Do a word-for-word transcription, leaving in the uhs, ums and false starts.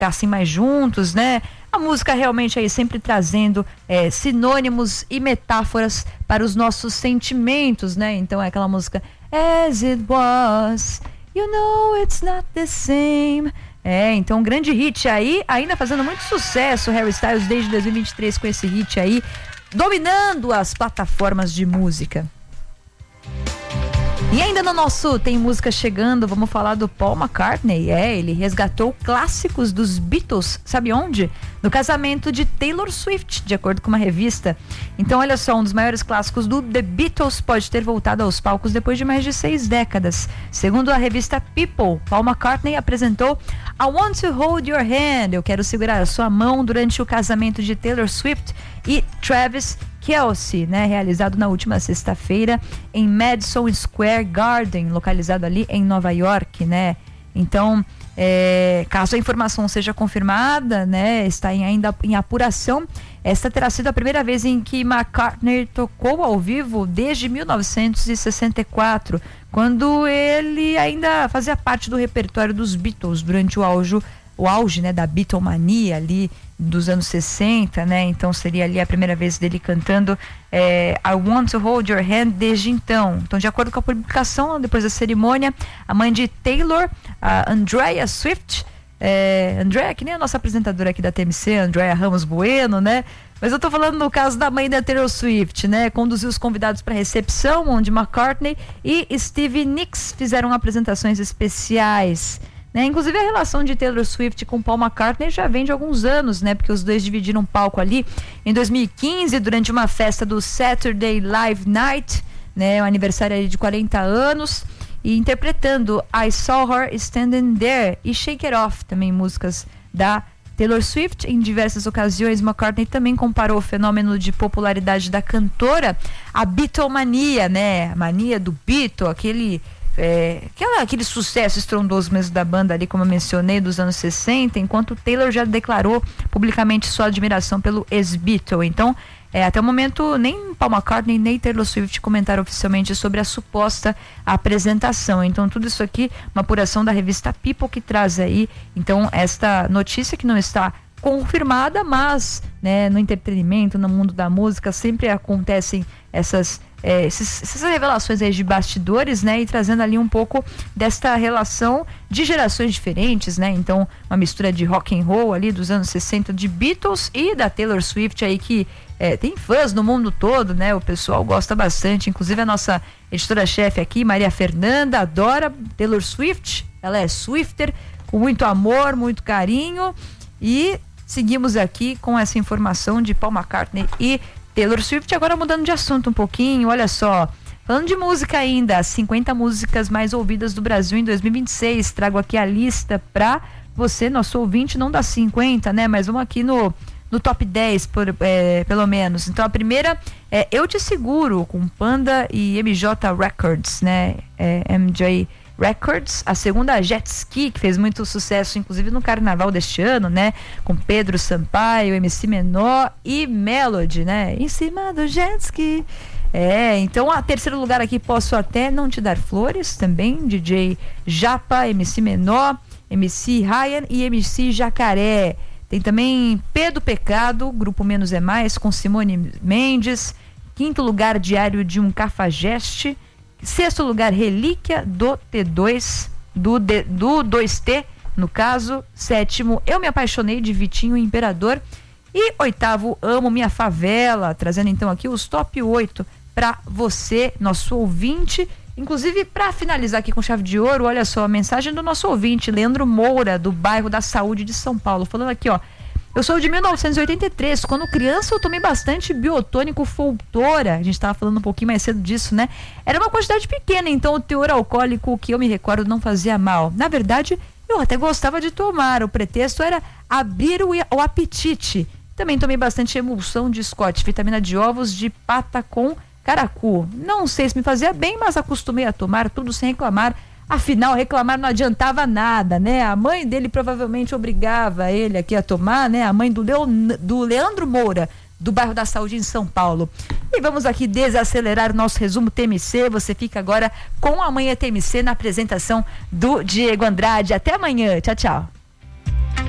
ficassem mais juntos, né? A música realmente aí sempre trazendo é, sinônimos e metáforas para os nossos sentimentos, né? Então é aquela música As It Was, You Know It's Not The Same. É, então um grande hit aí, ainda fazendo muito sucesso, Harry Styles desde dois mil e vinte e três com esse hit aí, dominando as plataformas de música. E ainda no nosso Tem Música Chegando, vamos falar do Paul McCartney. É, ele resgatou clássicos dos Beatles, sabe onde? No casamento de Taylor Swift, de acordo com uma revista. Então, olha só, um dos maiores clássicos do The Beatles pode ter voltado aos palcos depois de mais de seis décadas. Segundo a revista People, Paul McCartney apresentou I Want to Hold Your Hand, Eu Quero Segurar a Sua Mão, durante o casamento de Taylor Swift e Travis Kelce, né, realizado na última sexta-feira em Madison Square Garden, localizado ali em Nova York, né? Então, é, caso a informação seja confirmada, né, está em, ainda em apuração, esta terá sido a primeira vez em que McCartney tocou ao vivo desde mil novecentos e sessenta e quatro, quando ele ainda fazia parte do repertório dos Beatles durante o auge, o auge, né, da Beatlemania ali dos anos sessenta, né? Então seria ali a primeira vez dele cantando é, I Want to Hold Your Hand desde então. Então, de acordo com a publicação, depois da cerimônia, a mãe de Taylor, a Andrea Swift, é, Andrea, que nem a nossa apresentadora aqui da T M C, Andrea Ramos Bueno, né? Mas eu tô falando no caso da mãe da Taylor Swift, né? Conduziu os convidados para a recepção, onde McCartney e Stevie Nicks fizeram apresentações especiais. Né? Inclusive a relação de Taylor Swift com Paul McCartney já vem de alguns anos, né? Porque os dois dividiram um palco ali em dois mil e quinze, durante uma festa do Saturday Live Night, né? O aniversário ali de quarenta anos, e interpretando I Saw Her Standing There e Shake It Off, também músicas da Taylor Swift. Em diversas ocasiões, McCartney também comparou o fenômeno de popularidade da cantora à Beatlemania, né? A mania do Beatle, aquele É, aquela, aquele sucesso estrondoso mesmo da banda ali, como eu mencionei, dos anos sessenta, enquanto Taylor já declarou publicamente sua admiração pelo ex-Beatle. Então, é, até o momento, nem Paul McCartney nem Taylor Swift comentaram oficialmente sobre a suposta apresentação. Então, tudo isso aqui, uma apuração da revista People que traz aí, então, esta notícia que não está confirmada, mas, né, no entretenimento, no mundo da música, sempre acontecem essas É, esses, essas revelações aí de bastidores, né, e trazendo ali um pouco desta relação de gerações diferentes, né? Então, uma mistura de rock and roll ali dos anos sessenta de Beatles e da Taylor Swift aí, que é, tem fãs no mundo todo, né? O pessoal gosta bastante, inclusive a nossa editora-chefe aqui, Maria Fernanda, adora Taylor Swift. Ela é Swifter, com muito amor, muito carinho, e seguimos aqui com essa informação de Paul McCartney e Taylor Swift. Agora mudando de assunto um pouquinho, olha só, falando de música ainda, as cinquenta músicas mais ouvidas do Brasil em dois mil e vinte e seis, trago aqui a lista pra você, nosso ouvinte, não das cinquenta, né, mas vamos aqui no, no top dez, por, é, pelo menos. Então a primeira é Eu Te Seguro, com Panda e M J Records, né, é, M J Records. A segunda, Jet Ski, que fez muito sucesso, inclusive no carnaval deste ano, né? Com Pedro Sampaio, M C Menor e Melody, né? Em cima do Jet Ski. É, então, a terceiro lugar aqui, Posso Até Não Te Dar Flores, também, D J Japa, M C Menor, M C Ryan e M C Jacaré. Tem também Pedro Pecado, Grupo Menos é Mais, com Simone Mendes. Quinto lugar, Diário de um Cafajeste. Sexto lugar, Relíquia do T dois, do, D, do dois T, no caso. Sétimo, Eu Me Apaixonei, de Vitinho Imperador. E oitavo, Amo Minha Favela, trazendo então aqui os top oito para você, nosso ouvinte. Inclusive, para finalizar aqui com chave de ouro, olha só a mensagem do nosso ouvinte, Leandro Moura, do bairro da Saúde de São Paulo, falando aqui, ó: eu sou de mil novecentos e oitenta e três, quando criança eu tomei bastante biotônico Foltora, a gente estava falando um pouquinho mais cedo disso, né? Era uma quantidade pequena, então o teor alcoólico, que eu me recordo, não fazia mal. Na verdade, eu até gostava de tomar, o pretexto era abrir o, o apetite. Também tomei bastante emulsão de Scott, vitamina de ovos de pata com caracu. Não sei se me fazia bem, mas acostumei a tomar tudo sem reclamar. Afinal, reclamar não adiantava nada, né? A mãe dele provavelmente obrigava ele aqui a tomar, né? A mãe do, Leon, do Leandro Moura, do bairro da Saúde em São Paulo. E vamos aqui desacelerar o nosso resumo T M C. Você fica agora com a Manhã T M C na apresentação do Diego Andrade. Até amanhã. Tchau, tchau.